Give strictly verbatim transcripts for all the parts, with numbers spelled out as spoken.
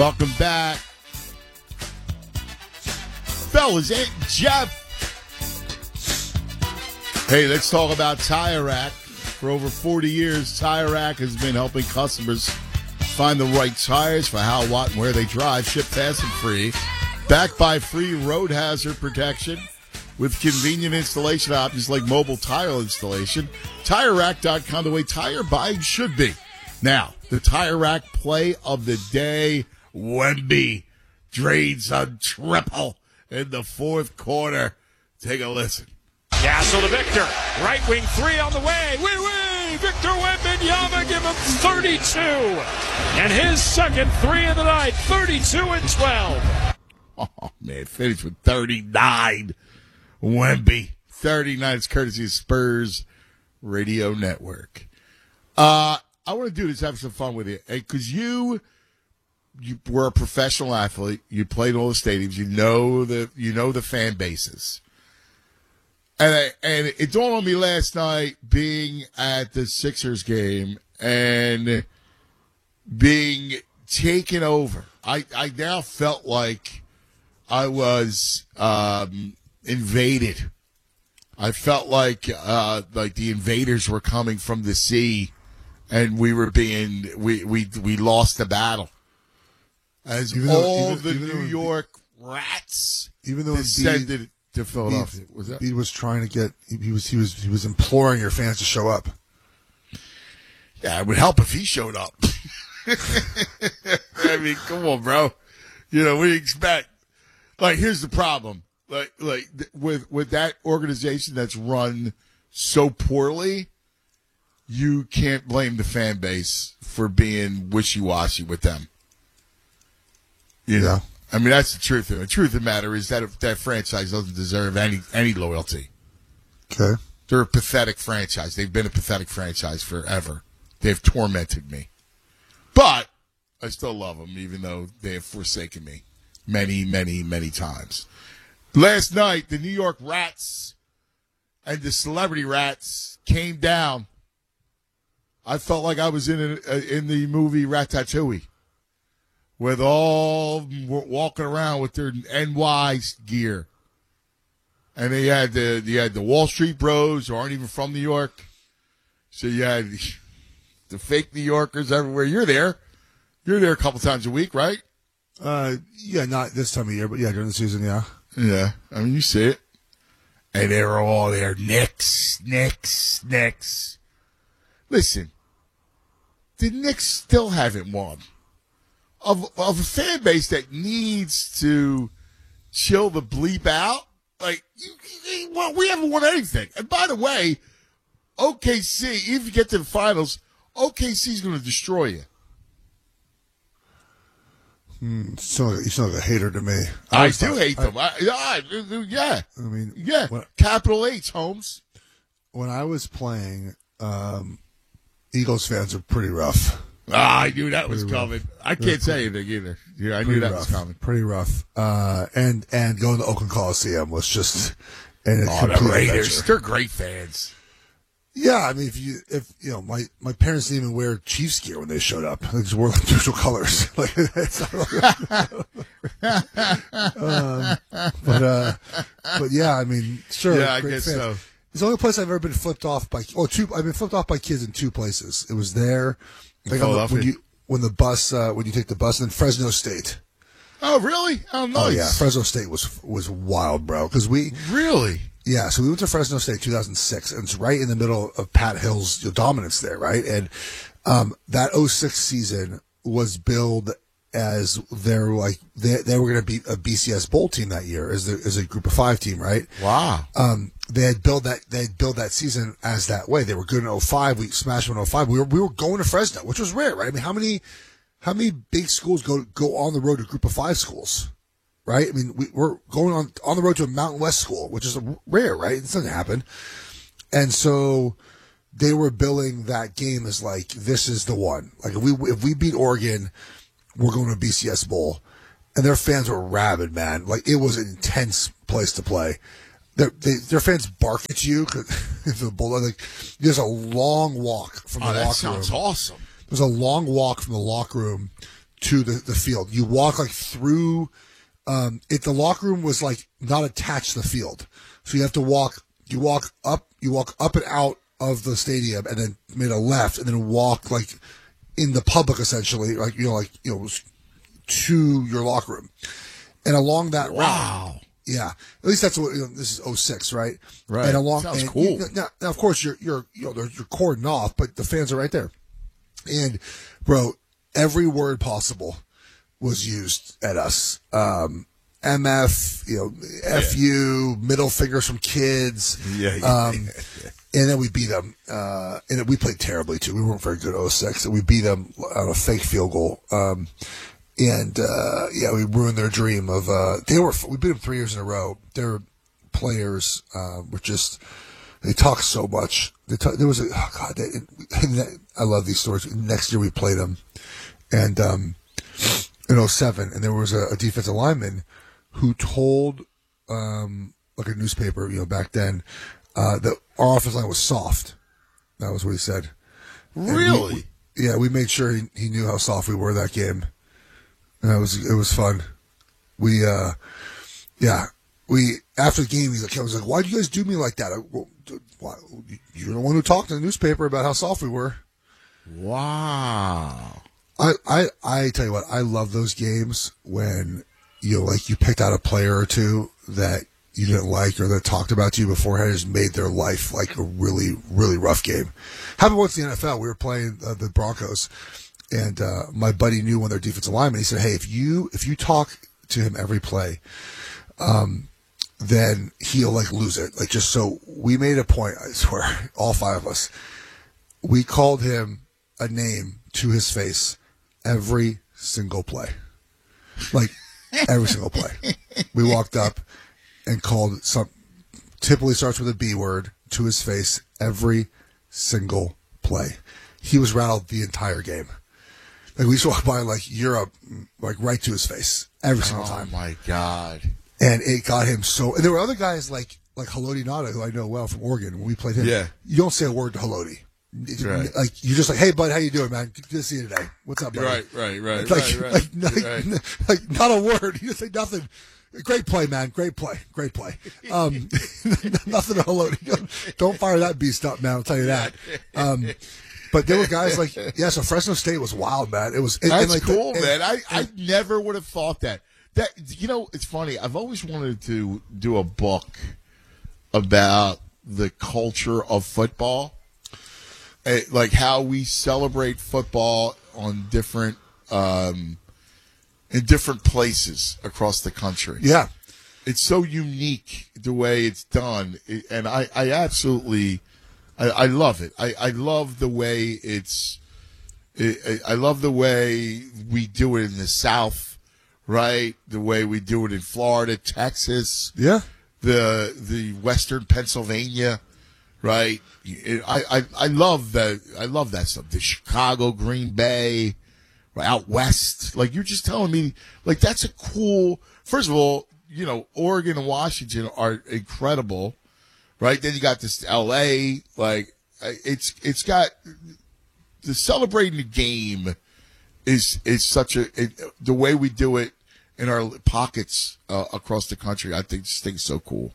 Welcome back. Fellas, Aunt Jeff. Hey, let's talk about Tire Rack. For over forty years, Tire Rack has been helping customers find the right tires for how, what, and where they drive. Ship fast and free. Backed by free road hazard protection with convenient installation options like mobile tire installation. Tire Rack dot com, the way tire buying should be. Now, the Tire Rack play of the day. Wemby drains a triple in the fourth quarter. Take a listen. Castle to Victor. Right wing three on the way. Wee wee! Victor Wembanyama give him thirty-two. And his second three of the night, thirty-two and twelve. Oh, man, finished with thirty-nine. Wemby, thirty-nine. It's courtesy of Spurs Radio Network. Uh, I want to do this, have some fun with you. Because you, you were a professional athlete. You played all the stadiums. You know the, you know the fan bases. And I, and it dawned on me last night being at the Sixers game and being taken over. I, I now felt like I was um, invaded. I felt like uh, like the invaders were coming from the sea, and we were being we we we lost the battle. As even though, all even, the even New though, York rats even though descended to Philadelphia. Embiid, was that? Embiid was trying to get he was he was he was imploring your fans to show up. Yeah, it would help if he showed up. I mean, come on, bro. You know, we expect. Like, here's the problem. Like, like th- with with that organization that's run so poorly, you can't blame the fan base for being wishy-washy with them. You know, Yeah. I mean, that's the truth of it. The truth of the matter is that if that franchise doesn't deserve any any loyalty. Okay. They're a pathetic franchise. They've been a pathetic franchise forever. They've tormented me. But I still love them, even though they have forsaken me many, many, many times. Last night, the New York Rats and the Celebrity Rats came down. I felt like I was in a, in the movie Ratatouille, with all walking around with their N Y gear. And they had the you had the Wall Street bros who aren't even from New York. So you had the fake New Yorkers everywhere. You're there. You're there a couple times a week, right? Uh, yeah, not this time of year, but yeah, during the season, yeah. Yeah. I mean, you see it. And they were all there. Knicks, Knicks, Knicks. Listen, the Knicks still haven't won. Of, of a fan base that needs to chill the bleep out, like, you, you, well, we haven't won anything. And by the way, O K C, if you get to the finals, O K C is going to destroy you. Hmm, so you sound like a hater to me. I, I was do not, hate I, them. I, I, yeah. I mean, Yeah. when, Capital H, Holmes. when I was playing, um, Eagles fans are pretty rough. Ah, I knew that was Pretty coming. rough. I can't say anything either. Yeah, I knew Pretty that rough. was coming. Pretty rough. Uh, and and going to Oakland Coliseum was just an Oh, the complete Raiders. adventure. They're great fans. Yeah, I mean, if you, if you know, my, my parents didn't even wear Chiefs gear when they showed up. They just wore like neutral colors. Like, it's not like, um, but uh, but yeah, I mean, sure. Yeah, I great guess fans. so. It's the only place I've ever been flipped off by. Oh, two. I've been flipped off by kids in two places. It was there, like on the, when you when the bus uh, when you take the bus, and then Fresno State. Oh, really? Oh, nice. Oh yeah, Fresno State was was wild, bro. Because we Really? yeah, so we went to Fresno State two thousand six, and it's right in the middle of Pat Hill's dominance there, right? And um, that oh six season was billed as their like they they were going to beat a B C S Bowl team that year as the, as a Group of Five team, right? Wow. Um, they had built that they had built that season as that way. They were good in oh five. We smashed them in oh five. We were we were going to Fresno, which was rare, right? I mean, how many how many big schools go go on the road to Group of Five schools? Right? I mean, we, we're going on on the road to a Mountain West school, which is rare, right? It doesn't happen. And so they were billing that game as like, this is the one. Like, if we if we beat Oregon, we're going to a B C S Bowl. And their fans were rabid, man. Like, it was an intense place to play. Their, they, their fans bark at you. The bowl, like, there's a long walk from the oh, that locker sounds room. awesome. There's a long walk from the locker room to the, the field. You walk like through. Um, it the locker room was like not attached to the field, so you have to walk. You walk up. You walk up and out of the stadium, and then made a left, and then walk like in the public essentially, like you know, like you know, to your locker room, and along that Wow. route. Yeah, at least that's what you know, this is oh six, right? Right. And along, Sounds and cool. You, now, now, of course, you're you're you know you're cordoned off, but the fans are right there. And bro, every word possible was used at us. Um, M F, you know, F U, middle fingers from kids. Yeah, yeah, um, yeah. And then we beat them. Uh, and we played terribly too. We weren't very good at oh six. And we beat them on a fake field goal. Um, and, uh, yeah, we ruined their dream of, uh, they were, we beat them three years in a row. Their players, uh, were just, they talk so much. They talk, there was a, oh God, they, and that, I love these stories. Next year we played them. And, um, in oh seven, and there was a, a defensive lineman who told, um, like a newspaper, you know, back then, uh, that our offensive line was soft. That was what he said. And Really? we- we- yeah, we made sure he, he knew how soft we were that game. And it was, it was fun. We, uh, yeah, we, after the game, he's like, I was like, why do you guys do me like that? I, well, why, you're the one who talked in the newspaper about how soft we were. Wow. I, I, I tell you what, I love those games when, you know, like you picked out a player or two that you didn't like or that talked about to you beforehand, just made their life like a really, really rough game. Happened once in the N F L. We were playing uh, the Broncos, and uh, my buddy knew one of their defensive linemen. He said, hey, if you, if you talk to him every play, um, then he'll like lose it. Like just so we made a point, I swear, all five of us, we called him a name to his face every single play. Like every single play. We walked up and called some, typically starts with a B word, to his face every single play. He was rattled the entire game. Like we used to walk by like Europe, like right to his face every single Oh time. my God. And it got him so, and there were other guys like, like Haloti Ngata, who I know well from Oregon. When we played him, Yeah. you don't say a word to Haloti. Right. Like you're just like, hey bud, how you doing, man? Good to see you today. What's up, buddy? Right, right, right, Like, right, right. like, like, right. like, not a word. You just say nothing. Great play, man. Great play. Great play. Um, nothing to Haloti. Don't, don't fire that beast up, man. I'll tell you that. Um, but there were guys like, yeah. So Fresno State was wild, man. It was. And, That's and like cool, the, and, man. I, I never would have thought that. That you know, it's funny. I've always wanted to do a book about the culture of football, eh, like how we celebrate football on different, um, in different places across the country. Yeah. It's so unique the way it's done, It- and I, I absolutely, I, I love it. I, I love the way it's. I I love the way we do it in the South, right? The way we do it in Florida, Texas, Yeah. the the Western Pennsylvania, right? It- I, I I love that. I love that stuff. The Chicago, Green Bay, right, out west. Like you're just telling me, like that's a cool. First of all, you know, Oregon and Washington are incredible, right? Then you got this L A. Like it's it's got. The celebrating the game is is such a it, the way we do it in our pockets uh, across the country. I think this thing's so cool.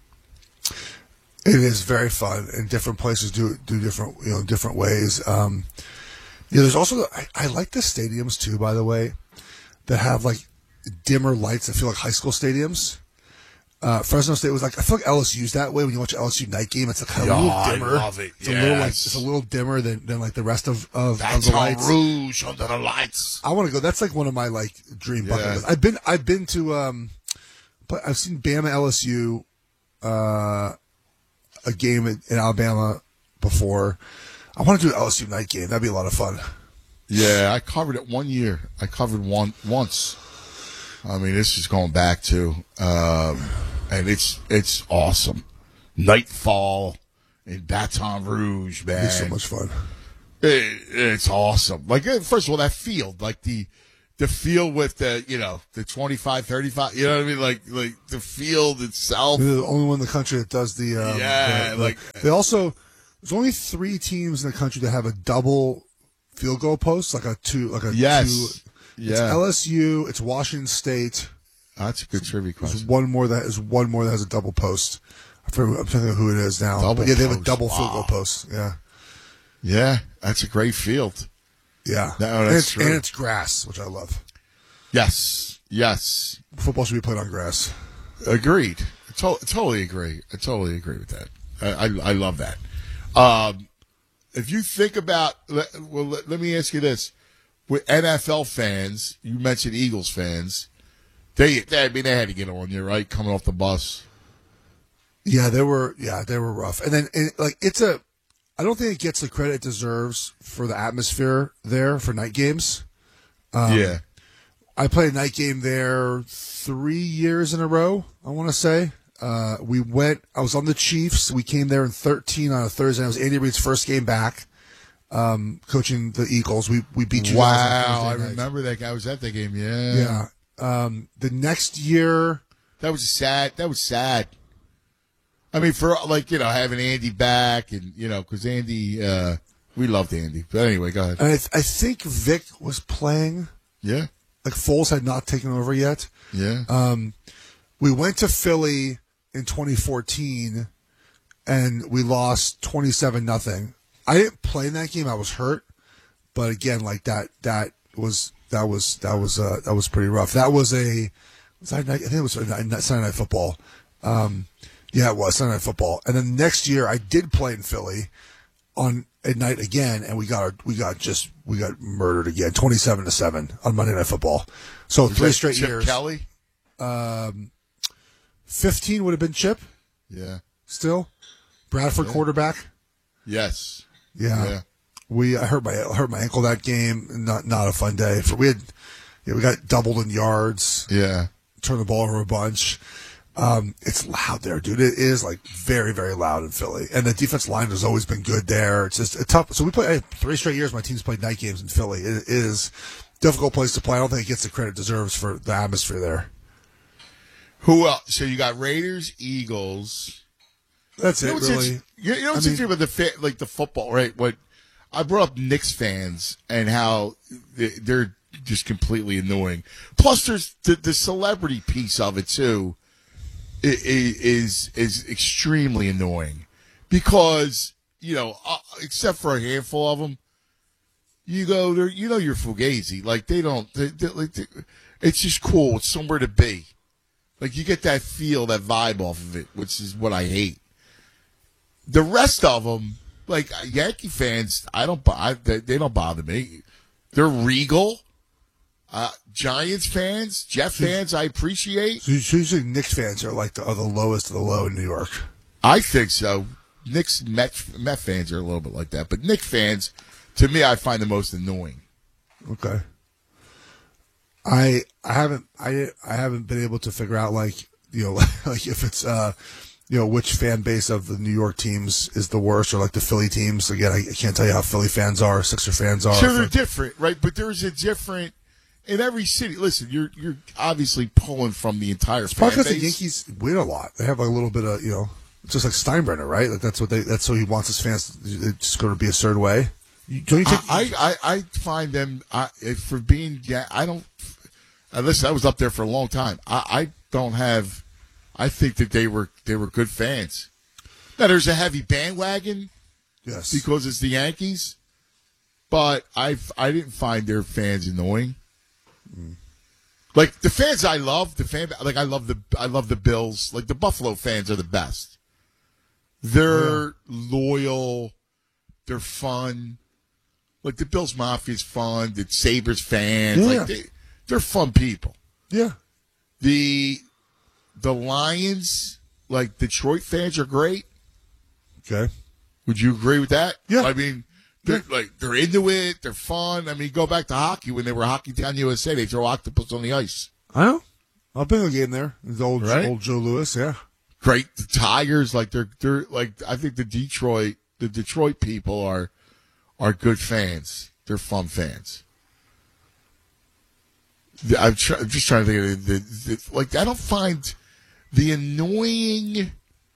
It is very fun, and different places do do different you know different ways. Um, yeah, there's also I, I like the stadiums too, by the way, that have like dimmer lights that feel like high school stadiums. Uh, Fresno State was like I feel like L S U's that way when you watch an L S U night game. It's like kind of a Yeah, little I dimmer. love it. It's a little like Yes. it's a little dimmer than, than like the rest of of, of That's the on lights. Rouge under the lights. I want to go. That's like one of my like dream bucket Yeah. lists. I've been I've been to um, but I've seen Bama L S U, uh, a game in, in Alabama before. I want to do an L S U night game. That'd be a lot of fun. Yeah, I covered it one year. I covered one once. I mean, this is going back to, um, and it's it's awesome. Nightfall in Baton Rouge, man. It's so much fun. It, it's awesome. Like, uh, first of all, that field, like the the field with the, you know, the twenty-five, thirty-five, you know what I mean? Like, like the field itself. They're the only one in the country that does the. Um, Yeah, the- the- like- they also. There's only three teams in the country that have a double field goal post, like a two, like a Yes. two. Yeah. It's L S U. It's Washington State. That's a good trivia There's question. one more that is one more that has a double post. I forget, I'm trying to think of who it is now. Double but yeah, they have a post. double field goal Wow. post. Yeah. Yeah, that's a great field. Yeah. No, and, that's it's, true. and it's grass, which I love. Yes, yes. Football should be played on grass. Agreed. To- totally agree. I totally agree with that. I, I, I love that. Um, if you think about, let, well, let, let me ask you this: with N F L fans, you mentioned Eagles fans. They, they, I mean, they had to get on you, right? Coming off the bus. Yeah, they were. Yeah, they were rough. And then, and, like, it's a. I don't think it gets the credit it deserves for the atmosphere there for night games. Um, yeah. I played a night game there three years in a row, I want to say. Uh, we went, I was on the Chiefs. We came there in thirteen on a Thursday. It was Andy Reid's first game back, um, coaching the Eagles. We, we beat you guys on Wow, Thursday I night. remember that guy. I was at that game. Yeah. Yeah. Um, the next year, That was sad. That was sad. I mean, for like, you know, having Andy back and, you know, because Andy, uh, we loved Andy. But anyway, go ahead. and I, th- I think Vic was playing, Yeah. like Foles had not taken over yet. Yeah. Um, we went to Philly in twenty fourteen and we lost twenty-seven nothing. I didn't play in that game. I was hurt. But again, like that, that was, that was, that was, uh, that was pretty rough. That was a, was that night, I think it was a night, Sunday Night Football. Um, yeah, it was Sunday Night Football. And then next year I did play in Philly on at night again, and we got, we got just, we got murdered again, twenty-seven to seven on Monday Night Football. So Was three that straight Chip years. Kelly? fifteen would have been Chip Yeah. still. Bradford quarterback. Yes. Yeah. Yeah. We I hurt my I hurt my ankle that game. Not not a fun day. For we had yeah, we got doubled in yards, Yeah. turned the ball over a bunch. Um, it's loud there, dude. It is like very, very loud in Philly. And the defense line has always been good there. It's just a tough. So we play three straight years. My team's played night games in Philly. It is a difficult place to play. I don't think it gets the credit it deserves for the atmosphere there. Who else? So you got Raiders, Eagles. That's You know it, what's really. inter- You you know what's I mean- interesting about the fa- like the football, right? What I brought up Knicks fans and how they- they're just completely annoying. Plus, there's the, the celebrity piece of it too. i- i- Is is extremely annoying because you know, uh, except for a handful of them, you go there. You know, you're Fugazi. Like they don't. They, they, like they, it's just cool. It's somewhere to be. Like you get that feel, that vibe off of it, which is what I hate. The rest of them, like Yankee fans, I don't. I, they, they don't bother me. They're regal. Uh, Giants fans, Jet fans, I appreciate. So usually Knicks fans are like the, are the lowest of the low in New York. I think so. Knicks, Met, Met fans are a little bit like that, but Knicks fans, to me, I find the most annoying. Okay. I I haven't I I haven't been able to figure out like you know like if it's uh you know which fan base of the New York teams is the worst or like the Philly teams. Again, I, I can't tell you how Philly fans are, Sixer fans are. So they're different, right? But there's a different in every city. Listen, you're you're obviously pulling from the entire fan Probably because base. the Yankees win a lot. They have like a little bit of you know it's just like Steinbrenner, right? Like that's what they that's what he wants his fans. It's just going to be a certain way. You- Don't you think? I, I, I find them I, for being yeah I don't uh, listen I was up there for a long time I, I don't have I think that they were they were good fans. Now there's a heavy bandwagon yes. because it's the Yankees, but I I didn't find their fans annoying. Like the fans I love the fan like I love the I love the Bills, like the Buffalo fans are the best. They're loyal, they're fun. Like the Bills Mafia's fun. The Sabres fans, Yeah. like they, they're fun people. yeah. The the Lions, like Detroit fans, are great. Okay. Would you agree with that? Yeah. I mean, they're like they're into it. They're fun. I mean, go back to hockey when they were Hockey Town U S A. They throw octopus on the ice. I know. I've been to a game there. The old Right? old Joe Louis. Yeah. Great. The Tigers, like they're they're like I think the Detroit the Detroit people are are good fans. They're fun fans. The- I'm, try, I'm just trying to think of the, the, the like. I don't find the annoying.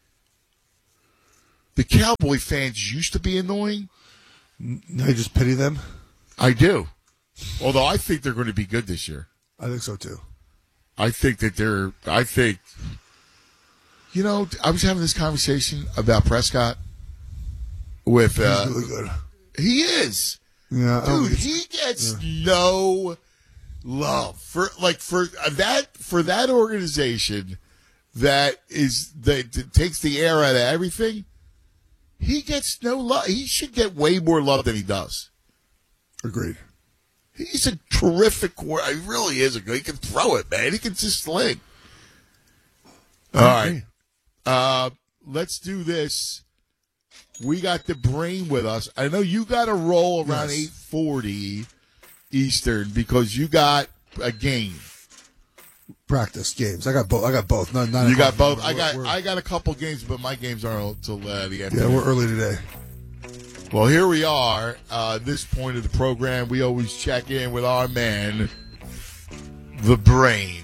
The Cowboy fans used to be annoying. Now you just pity them. I do. Although I think they're going to be good this year. I think so too. I think that they're. I think. You know, I was having this conversation about Prescott with. Uh, He's really good. He is. Yeah, Dude, he gets yeah. no love for like for that for that organization that is that, that takes the air out of everything. He gets no love. He should get way more love than he does. Agreed. He's a terrific quarterback. He really is a good. He can throw it, man. He can just sling. All right, uh, let's do this. We got the brain with us. I know you got to roll around yes. eight forty Eastern because you got a game. Practice games. I got both. I got both. None, none you got both. We're, I got. we're, I got a couple games, but my games aren't until uh, the end. Yeah, we're early today. Well, here we are. Uh, this point of the program, we always check in with our man, the Brain.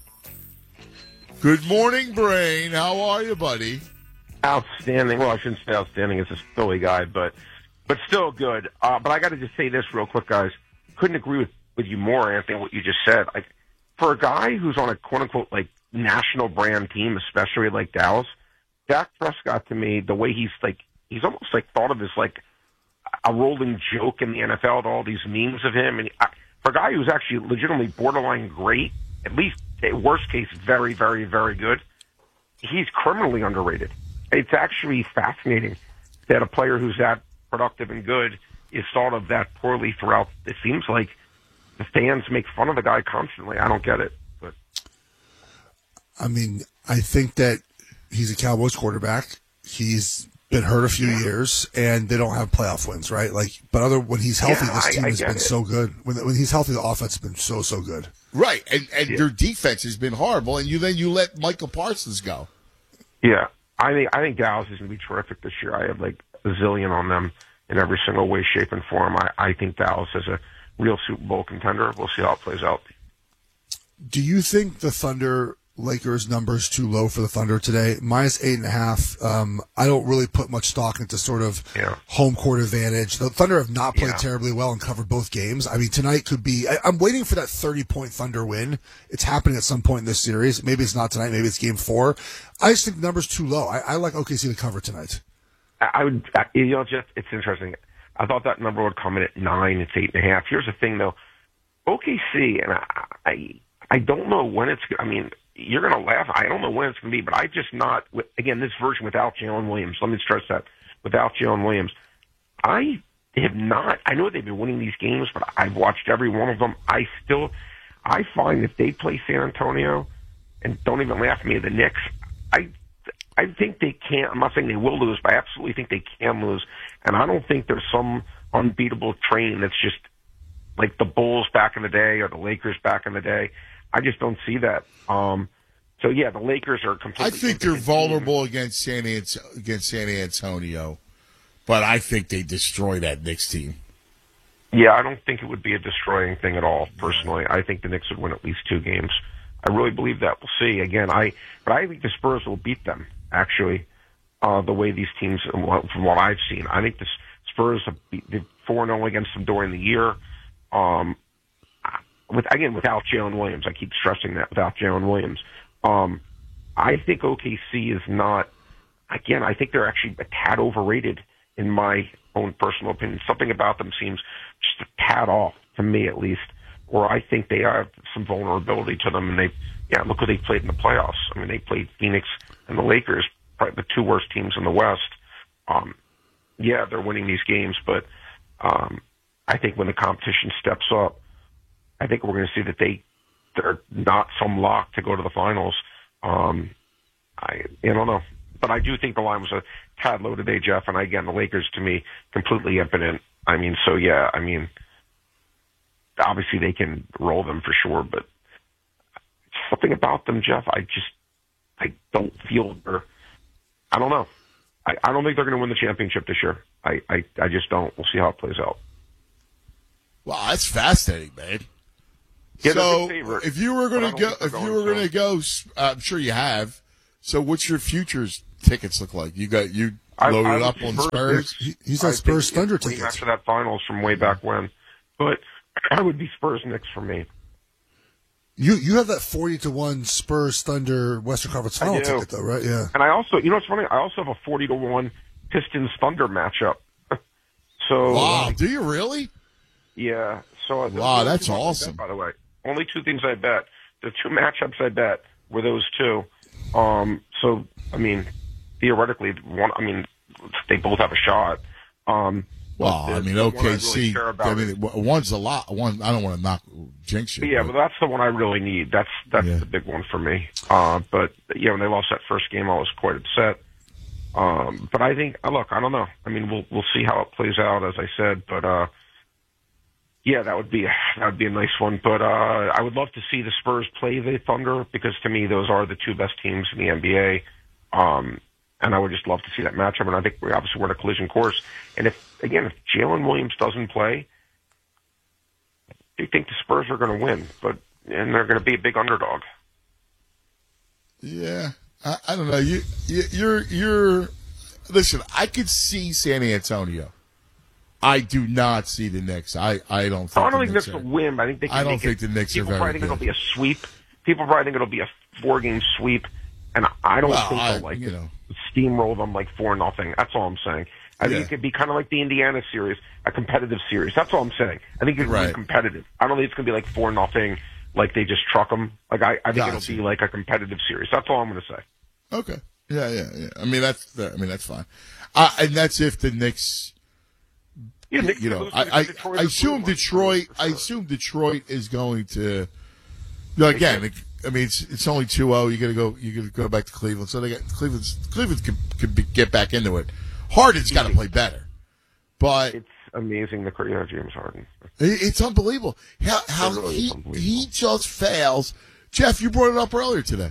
Good morning, Brain. How are you, buddy? Outstanding. Well, I shouldn't say outstanding. It's a Philly guy, but but still good. Uh, but I got to just say this real quick, guys. Couldn't agree with, with you more, Anthony, what you just said. Like, for a guy who's on a quote-unquote, like, national brand team, especially like Dallas, Dak Prescott, to me, the way he's, like, he's almost, like, thought of as, like, a rolling joke in the N F L to all these memes of him. And I, for a guy who's actually legitimately borderline great, at least, worst case, very, very, very good, he's criminally underrated. It's actually fascinating that a player who's that productive and good is thought of that poorly throughout. It seems like the fans make fun of the guy constantly. I don't get it. But I mean, I think that he's a Cowboys quarterback. He's been hurt a few yeah. years, and they don't have playoff wins, right? Like, but other when he's healthy, yeah, this team I, I has been it. so good. When when he's healthy, the offense has been so so good. Right, and and yeah. their defense has been horrible, and you then you let Michael Parsons go. Yeah. I think I think Dallas is going to be terrific this year. I have like a zillion on them in every single way, shape, and form. I, I think Dallas is a real Super Bowl contender. We'll see how it plays out. Do you think the Thunder Lakers numbers too low for the Thunder today? Minus eight and a half. Um, I don't really put much stock into sort of yeah. home court advantage. The Thunder have not played yeah. terribly well and covered both games. I mean, tonight could be. I, I'm waiting for that thirty point Thunder win. It's happening at some point in this series. Maybe it's not tonight. Maybe it's game four. I just think the number's too low. I, I like O K C to cover tonight. I would. You know, just it's interesting. I thought that number would come in at nine. It's eight and a half. Here's the thing, though. O K C, and I, I, I don't know when it's. I mean. You're going to laugh. I don't know when it's going to be, but I just not, again, this version without Jalen Williams. Let me stress that. Without Jalen Williams. I have not, I know they've been winning these games, but I've watched every one of them. I still, I find if they play San Antonio, and don't even laugh at me, the Knicks, I, I think they can't, I'm not saying they will lose, but I absolutely think they can lose. And I don't think there's some unbeatable train that's just like the Bulls back in the day or the Lakers back in the day. I just don't see that. Um, so yeah, the Lakers are completely. I think they're vulnerable against San Ant- against San Antonio, but I think they destroy that Knicks team. Yeah, I don't think it would be a destroying thing at all. Personally, I think the Knicks would win at least two games. I really believe that. We'll see. Again, I but I think the Spurs will beat them. Actually, uh, the way these teams, from what I've seen, I think the Spurs have beat four zero against them during the year. Um, With again, without Jalen Williams, I keep stressing that without Jalen Williams, um, I think O K C is not. Again, I think they're actually a tad overrated in my own personal opinion. Something about them seems just a tad off to me, at least. Or I think they have some vulnerability to them, and they, yeah, look who they played in the playoffs. I mean, they played Phoenix and the Lakers, probably the two worst teams in the West. Um, yeah, they're winning these games, but um, I think when the competition steps up. I think we're going to see that they, they're not some lock to go to the finals. Um, I, I don't know. But I do think the line was a tad low today, Jeff. And again, the Lakers, to me, completely impotent. I mean, so yeah, I mean, obviously they can roll them for sure, but something about them, Jeff, I just, I don't feel they're, I don't know. I, I don't think they're going to win the championship this year. I, I, I just don't. We'll see how it plays out. Wow, that's fascinating, man. Yeah, so, if you were going to go, if you were going to go, I'm sure you have. So, what's your futures tickets look like? You got you loaded I, I up on Spurs. He, he's got Spurs Thunder tickets after that finals from way back when. But I would be Spurs Knicks for me. You you have that forty to one Spurs Thunder Western Conference Final ticket though, right? Yeah. And I also, you know what's funny? I also have a forty to one Pistons Thunder matchup. So wow, um, do you really? Yeah. So wow, that's awesome. Bet, by the way, only two things I bet. The two matchups I bet were those two. Um. So I mean, theoretically, one. I mean, they both have a shot. Um. Well, the, I mean, O K C. I, really I mean, one's a lot. One, I don't want to knock jinx you. Yeah, but, but that's the one I really need. That's that's yeah. the big one for me. Uh, but yeah, when they lost that first game, I was quite upset. Um, but I think, look, I don't know. I mean, we'll we'll see how it plays out, as I said. But uh, yeah, that would be that would be a nice one. But uh, I would love to see the Spurs play the Thunder because to me, those are the two best teams in the N B A. Um, And I would just love to see that matchup. And I think we obviously we're in a collision course. And if, again, if Jalen Williams doesn't play, I think the Spurs are going to win. But and they're going to be a big underdog. Yeah, I, I don't know. You, you, you're, you're. Listen, I could see San Antonio. I do not see the Knicks. I, I don't think. I don't the think Knicks Knicks are, will win. But I think they can. I don't make think it, the Knicks are very good. People probably think it'll be a sweep. People probably think it'll be a four-game sweep. And I don't well, think I, they'll like you know. steamroll them like four nothing. That's all I'm saying. I think yeah. it could be kind of like the Indiana series, a competitive series. That's all I'm saying. I think it could right. be competitive. I don't think it's going to be like four nothing, like they just truck them. Like I, I think gotcha. it'll be like a competitive series. That's all I'm going to say. Okay. Yeah, yeah, yeah. I mean that's I mean that's fine. Uh, and that's if the Knicks. Yeah, Knicks you know, I, I, I assume Detroit. I assume Detroit is going to. You know, again, it, I mean, it's it's only two oh. You got to go. You got to go back to Cleveland. So they got Cleveland's Cleveland could, could be, get back into it. Harden's got to play better, but it's amazing the you know, James Harden. It, it's unbelievable how how really he unbelievable. he just fails. Jeff, you brought it up earlier today.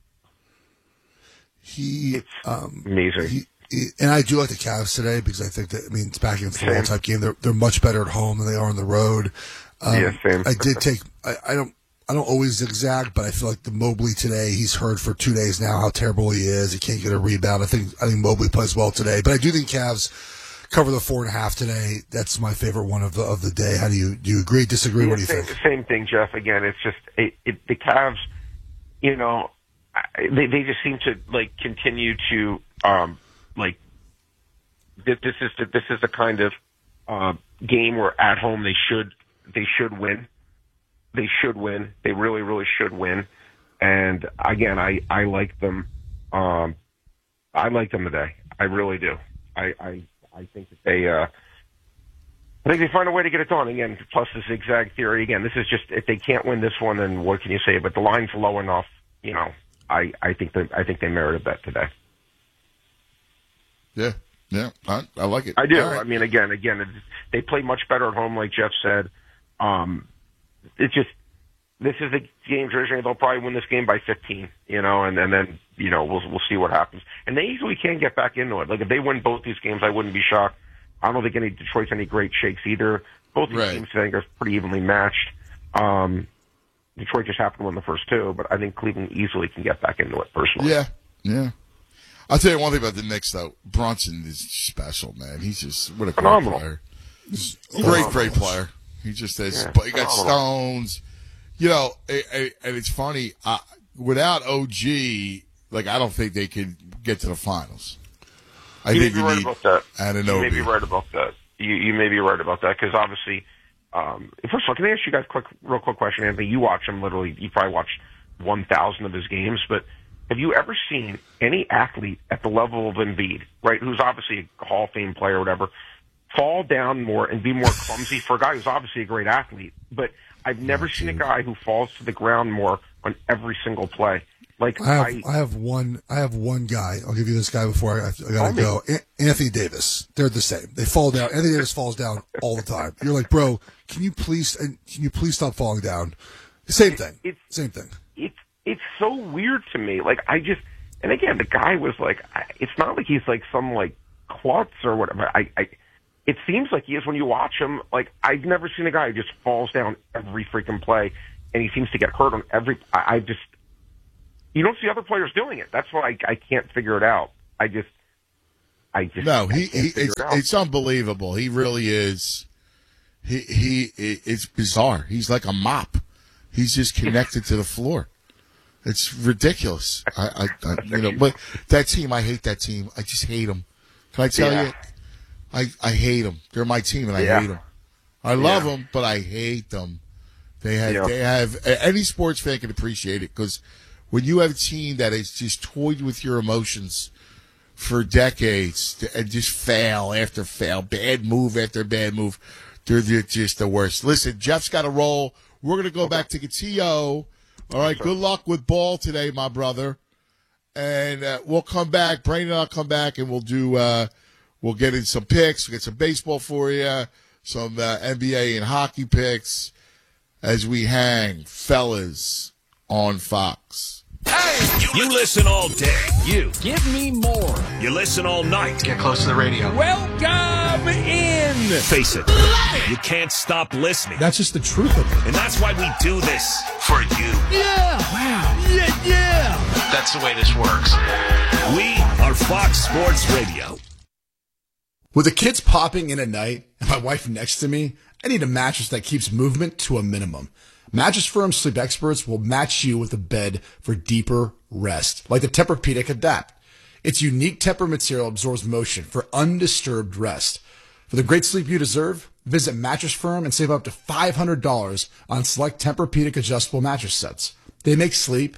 He it's um, amazing. He, he, and I do like the Cavs today because I think that I mean it's back against the wall type game. They're they're much better at home than they are on the road. Um, yeah, same. I did take. I, I don't. I don't always zigzag, but I feel like the Mobley today, he's heard for two days now how terrible he is. He can't get a rebound. I think I think Mobley plays well today, but I do think Cavs cover the four and a half today. That's my favorite one of the of the day. How do you do? You agree? Disagree? Yeah, what do you same, think? Same thing, Jeff. Again, it's just it, it, the Cavs. You know, they they just seem to like continue to um like this, this is the, this is the kind of uh, game where at home they should they should win. They should win. They really, really should win. And again, I, I like them. Um, I like them today. I really do. I, I, I think that they, uh, I think they find a way to get it done. Again, plus the zigzag theory. Again, this is just, if they can't win this one, then what can you say? But the line's low enough, you know, I, I think that, I think they merit a bet today. Yeah. Yeah. I, I like it. I do. Right. I mean, again, again, it's, they play much better at home, like Jeff said. Um, It's just, this is a game traditionally they'll probably win this game by fifteen, you know, and, and then, you know, we'll we'll see what happens. And they easily can get back into it. Like, if they win both these games, I wouldn't be shocked. I don't think any Detroit's any great shakes either. Both these right. teams, I think, are pretty evenly matched. Um, Detroit just happened to win the first two, but I think Cleveland easily can get back into it, personally. Yeah, yeah. I'll tell you one thing about the Knicks, though. Brunson is special, man. He's just, what a great Phenomenal. player. Great, great player. He just has, Yeah, but he got phenomenal. stones. You know, and it's funny, uh, without O G, like, I don't think they could get to the finals. I you think may be you right need about that. Anunoby. You may be right about that. You, you may be right about that, because obviously, um, first of all, can I ask you guys a quick, real quick question, Anthony? You watch him literally, you probably watch one thousand of his games, but have you ever seen any athlete at the level of Embiid, right, who's obviously a Hall of Fame player or whatever, fall down more and be more clumsy for a guy who's obviously a great athlete? But I've never oh, seen a guy who falls to the ground more on every single play. Like I have, I, I have one. I have one guy. I'll give you this guy before I, I gotta go. A- Anthony Davis. They're the same. They fall down. Anthony Davis falls down all the time. You're like, bro, can you please? Can you please stop falling down? Same thing. It's, same thing. It's it's so weird to me. Like I just, and again, the guy was like, I, it's not like he's like some like klutz or whatever. I. I It seems like he is when you watch him. Like, I've never seen a guy who just falls down every freaking play, and he seems to get hurt on every. I, I just, you don't see other players doing it. That's why I, I can't figure it out. I just, I just no. He, I he it's, it it's unbelievable. He really is. he he it's bizarre. He's like a mop. He's just connected to the floor. It's ridiculous. I, I, I you know, but that team, I hate that team. I just hate them. Can I tell Yeah. you? I I hate them. They're my team, and I Yeah. hate them. I love Yeah. them, but I hate them. They have Yeah. they have any sports fan can appreciate it, because when you have a team that has just toyed with your emotions for decades and just fail after fail, bad move after bad move, they're, they're just the worst. Listen, Jeff's got to roll. We're going to go back to Gatillo. All right, good luck with ball today, my brother. And uh, we'll come back. Brandon and I'll come back, and we'll do. Uh, we'll get in some picks. We'll get some baseball for you, some uh, N B A and hockey picks as we hang, fellas, on Fox. Hey, you listen all day. You give me more. You listen all night. Get close to the radio. Welcome in. Face it, you can't stop listening. That's just the truth of it. And that's why we do this for you. Yeah. Wow. Yeah, yeah. That's the way this works. We are Fox Sports Radio. With the kids popping in at night and my wife next to me, I need a mattress that keeps movement to a minimum. Mattress Firm Sleep Experts will match you with a bed for deeper rest, like the Tempur-Pedic Adapt. Its unique Tempur material absorbs motion for undisturbed rest. For the great sleep you deserve, visit Mattress Firm and save up to five hundred dollars on select Tempur-Pedic adjustable mattress sets. They make sleep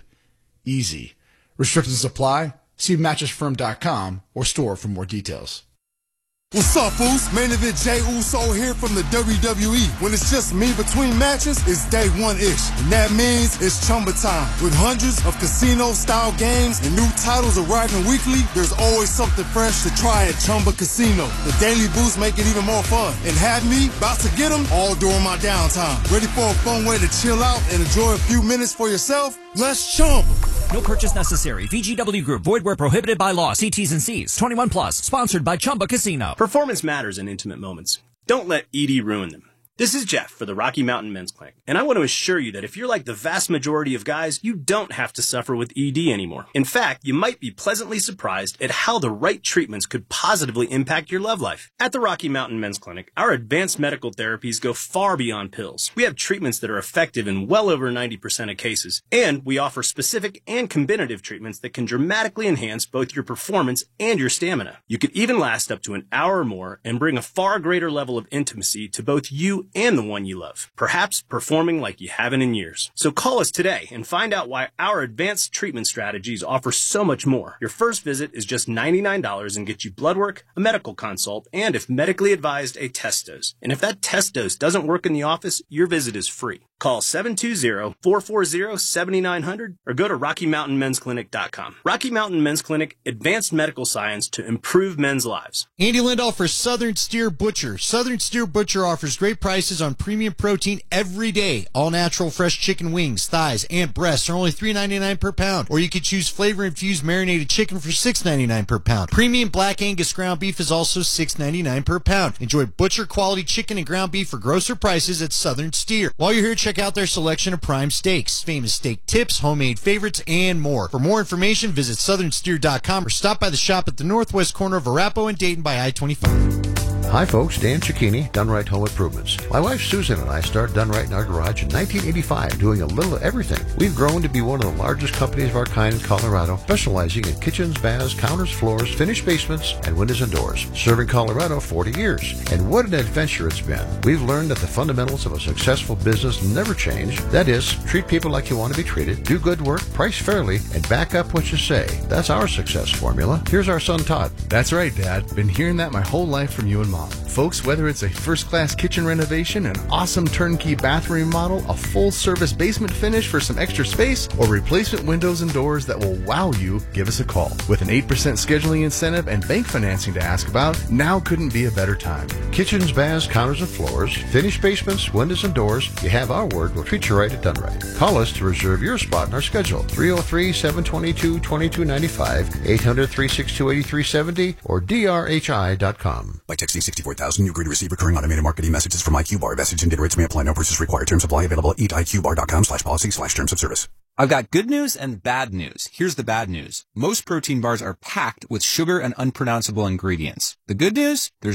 easy. Restrictions apply. See mattress firm dot com or store for more details. What's up, fools? Main event Jey Uso here from the W W E. When it's just me between matches, it's day one-ish. And that means it's Chumba time. With hundreds of casino-style games and new titles arriving weekly, there's always something fresh to try at Chumba Casino. The daily boosts make it even more fun. And have me about to get them all during my downtime. Ready for a fun way to chill out and enjoy a few minutes for yourself? Let's Chumba. No purchase necessary. V G W Group. Void where prohibited by law. See T's and C's. twenty-one plus. Sponsored by Chumba Casino. Performance matters in intimate moments. Don't let E D ruin them. This is Jeff for the Rocky Mountain Men's Clinic, and I want to assure you that if you're like the vast majority of guys, you don't have to suffer with E D anymore. In fact, you might be pleasantly surprised at how the right treatments could positively impact your love life. At the Rocky Mountain Men's Clinic, our advanced medical therapies go far beyond pills. We have treatments that are effective in well over ninety percent of cases, and we offer specific and combinative treatments that can dramatically enhance both your performance and your stamina. You could even last up to an hour or more and bring a far greater level of intimacy to both you and the one you love, perhaps performing like you haven't in years. So call us today and find out why our advanced treatment strategies offer so much more. Your first visit is just ninety-nine dollars and gets you blood work, a medical consult, and if medically advised, a test dose. And if that test dose doesn't work in the office, your visit is free. Call seven two zero, four four zero, seven nine zero zero or go to rocky mountain men's clinic dot com. Rocky Mountain Men's Clinic, advanced medical science to improve men's lives. Andy Lindahl for Southern Steer Butcher. Southern Steer Butcher offers great prices on premium protein every day. All natural fresh chicken wings, thighs, and breasts are only three ninety-nine per pound. Or you could choose flavor-infused marinated chicken for six ninety-nine per pound. Premium Black Angus ground beef is also six ninety-nine per pound. Enjoy butcher quality chicken and ground beef for grosser prices at Southern Steer. While you're here, check out their selection of prime steaks, famous steak tips, homemade favorites, and more. For more information, visit southern steer dot com or stop by the shop at the northwest corner of Arapahoe and Dayton by I twenty-five. Hi folks, Dan Cicchini, Done Right Home Improvements. My wife Susan and I started Done Right in our garage in nineteen eighty-five, doing a little of everything. We've grown to be one of the largest companies of our kind in Colorado, specializing in kitchens, baths, counters, floors, finished basements, and windows and doors. Serving Colorado forty years. And what an adventure it's been. We've learned that the fundamentals of a successful business never change. That is, treat people like you want to be treated, do good work, price fairly, and back up what you say. That's our success formula. Here's our son Todd. That's right, Dad. Been hearing that my whole life from you and Mom. Folks, whether it's a first-class kitchen renovation, an awesome turnkey bathroom remodel, a full-service basement finish for some extra space, or replacement windows and doors that will wow you, give us a call. With an eight percent scheduling incentive and bank financing to ask about, now couldn't be a better time. Kitchens, baths, counters, and floors, finished basements, windows, and doors. You have our word. We'll treat you right at Done Right. Call us to reserve your spot in our schedule. three oh three, seven two two, two two nine five, eight hundred, three six two, eight three seven zero, or D R H I dot com. By texting sixty-four thousand, you agree to receive recurring automated marketing messages from I Q Bar. Message and data rates may apply. No purchase required. Terms apply. Available at eat I Q bar dot com slash policy slash terms of service. I've got good news and bad news. Here's the bad news. Most protein bars are packed with sugar and unpronounceable ingredients. The good news? There's